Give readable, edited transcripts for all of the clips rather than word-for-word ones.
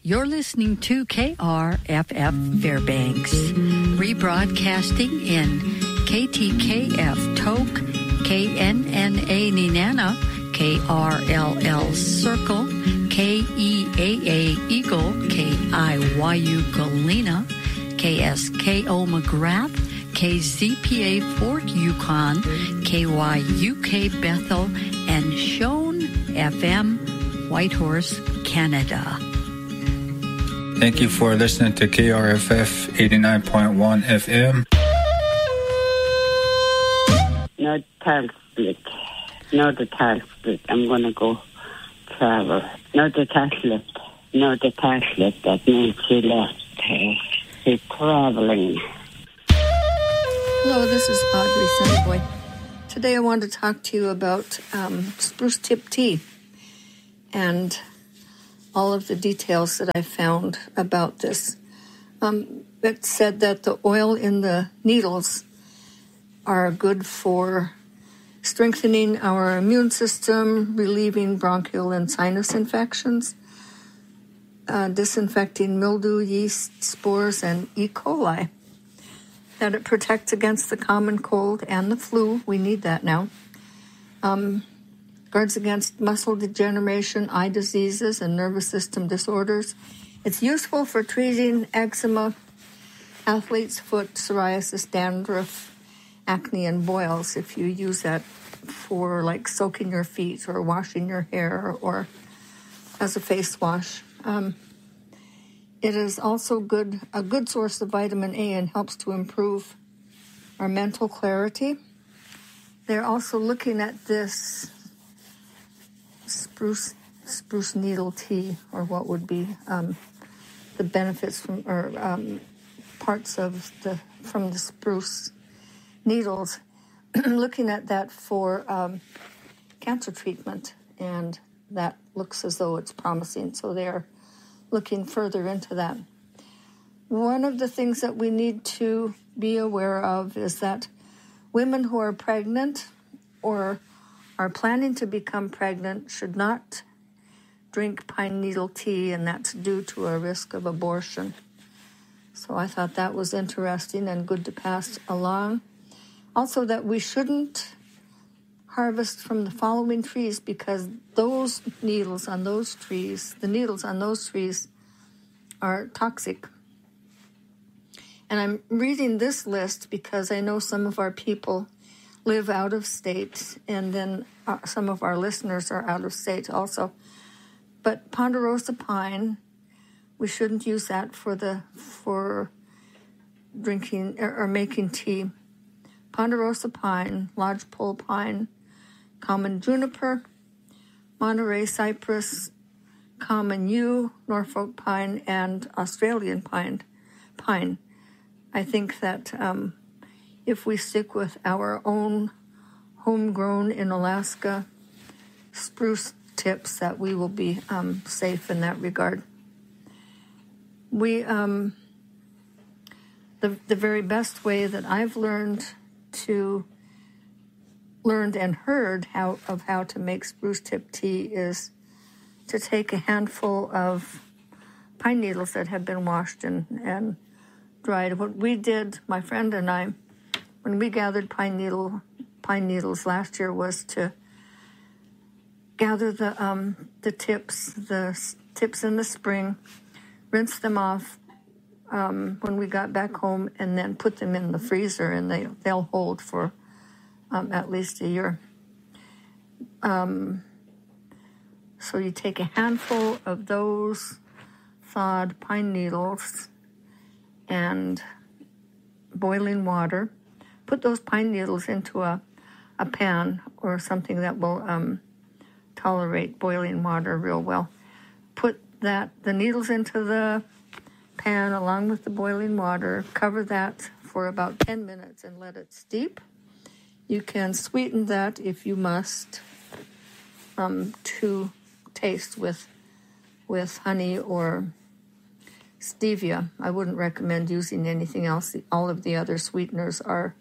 You're listening to KRFF Fairbanks, rebroadcasting in KTKF Tok, KNNA Nenana, KRLL Circle, KEAA Eagle, KIYU Galena, KSKO McGrath, KZPA Fort Yukon, KYUK Bethel, and Shone FM Whitehorse, Canada. Thank you for listening to KRFF 89.1 FM. No time split. No the time split. I'm going to go travel. No the time split. No the time split. That means she left. She's traveling. Hello, this is Audrey Sunnyboy. Today I want to talk to you about spruce tip tea and all of the details that I found about this. It said that the oil in the needles are good for strengthening our immune system, relieving bronchial and sinus infections, disinfecting mildew, yeast, spores, and E. coli. That it protects against the common cold and the flu. We need that now. Guards against muscle degeneration, eye diseases, and nervous system disorders. It's useful for treating eczema, athlete's foot, psoriasis, dandruff, acne, and boils if you use that for like soaking your feet or washing your hair or as a face wash. It is also a good source of vitamin A and helps to improve our mental clarity. They're also looking at this spruce needle tea, or what would be the benefits from parts of from the spruce needles. Looking at that for cancer treatment, and that looks as though it's promising. So they're looking further into that. One of the things that we need to be aware of is that women who are pregnant or are planning to become pregnant should not drink pine needle tea, and that's due to a risk of abortion. So I thought that was interesting and good to pass along. Also, that we shouldn't harvest from the following trees because those needles on those trees, the needles on those trees are toxic. And I'm reading this list because I know some of our people live out of state, and then some of our listeners are out of state also. But ponderosa pine, we shouldn't use that for drinking or making tea. Ponderosa pine, lodgepole pine, common juniper, Monterey cypress, common yew, Norfolk pine, and Australian pine. I think that if we stick with our own homegrown in Alaska spruce tips, that we will be safe in that regard. We the very best way that I've learned and heard how to make spruce tip tea is to take a handful of pine needles that have been washed and dried. What we did, my friend and I, when we gathered pine needles last year, was to gather the tips in the spring, rinse them off when we got back home, and then put them in the freezer, and they'll hold for at least a year. So you take a handful of those thawed pine needles and boiling water. Put those pine needles into a pan or something that will tolerate boiling water real well. Put the needles into the pan along with the boiling water. Cover that for about 10 minutes and let it steep. You can sweeten that if you must to taste with honey or stevia. I wouldn't recommend using anything else. All of the other sweeteners are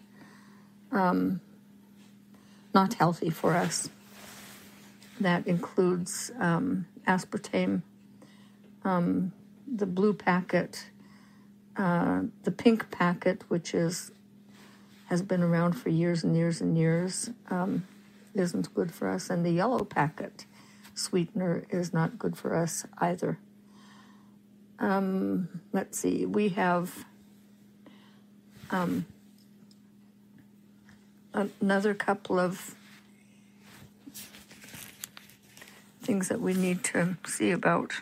not healthy for us. That includes aspartame, the blue packet, the pink packet, which has been around for years and years and years, isn't good for us, and the yellow packet sweetener is not good for us either. Let's see, we have another couple of things that we need to see about,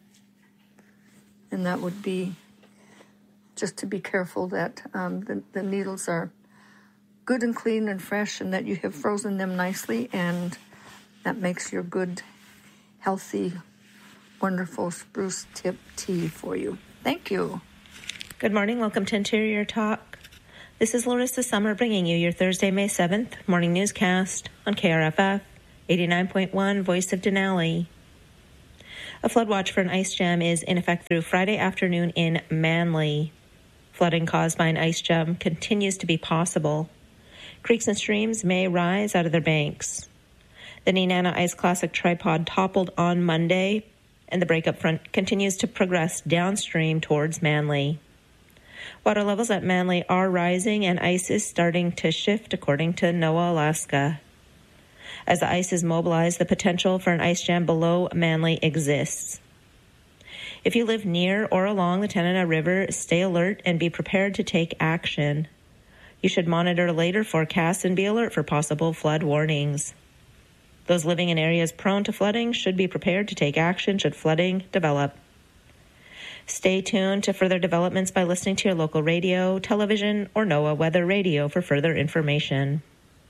and that would be just to be careful that the needles are good and clean and fresh, and that you have frozen them nicely, and that makes your good, healthy, wonderful spruce tip tea for you. Thank you. Good morning. Welcome to Interior Talk. This is Larissa Summer bringing you your Thursday, May 7th morning newscast on KRFF 89.1 Voice of Denali. A flood watch for an ice jam is in effect through Friday afternoon in Manly. Flooding caused by an ice jam continues to be possible. Creeks and streams may rise out of their banks. The Nenana Ice Classic tripod toppled on Monday, and the breakup front continues to progress downstream towards Manly. Water levels at Manly are rising, and ice is starting to shift, according to NOAA Alaska. As the ice is mobilized, the potential for an ice jam below Manly exists. If you live near or along the Tanana River, stay alert and be prepared to take action. You should monitor later forecasts and be alert for possible flood warnings. Those living in areas prone to flooding should be prepared to take action should flooding develop. Stay tuned to further developments by listening to your local radio, television, or NOAA weather radio for further information.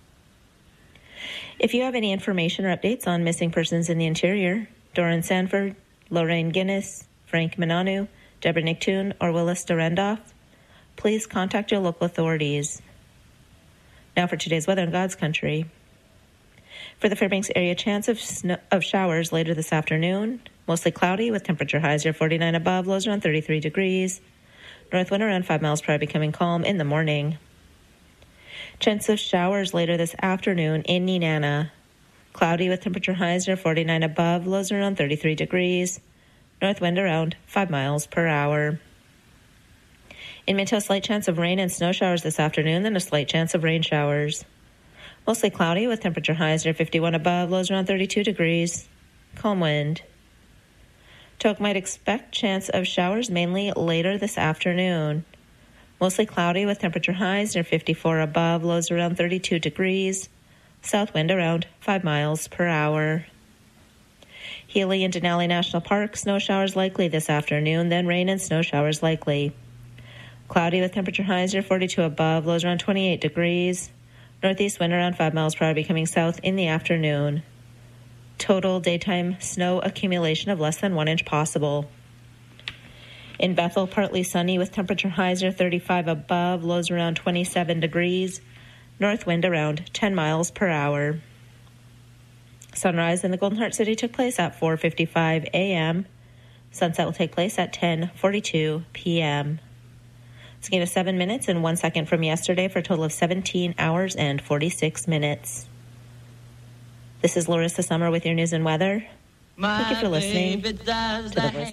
If you have any information or updates on missing persons in the interior, Doran Sanford, Lorraine Guinness, Frank Mananu, Deborah Nicktoon, or Willis Dorendoff, please contact your local authorities. Now for today's weather in God's country. For the Fairbanks area, chance of showers later this afternoon. Mostly cloudy with temperature highs near 49 above, lows around 33 degrees. North wind around 5 miles per hour, becoming calm in the morning. Chance of showers later this afternoon in Nenana. Cloudy with temperature highs near 49 above, lows around 33 degrees. North wind around 5 miles per hour. In Minto, slight chance of rain and snow showers this afternoon, then a slight chance of rain showers. Mostly cloudy with temperature highs near 51 above, lows around 32 degrees. Calm wind. Tok might expect chance of showers mainly later this afternoon. Mostly cloudy with temperature highs near 54 above, lows around 32 degrees. South wind around 5 miles per hour. Healy and Denali National Park, snow showers likely this afternoon, then rain and snow showers likely. Cloudy with temperature highs near 42 above, lows around 28 degrees. Northeast wind around 5 miles per hour, becoming south in the afternoon. Total daytime snow accumulation of less than 1 inch possible. In Bethel, partly sunny with temperature highs near 35 above, lows around 27 degrees. North wind around 10 miles per hour. Sunrise in the Golden Heart City took place at 4:55 a.m. Sunset will take place at 10:42 p.m. It's a gain of 7 minutes and 1 second from yesterday for a total of 17 hours and 46 minutes. This is Larissa Summer with your news and weather. Thank you for listening to the Voice.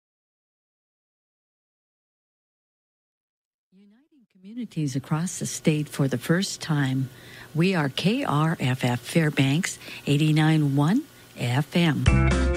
Uniting communities across the state for the first time. We are KRFF Fairbanks 89.1 FM.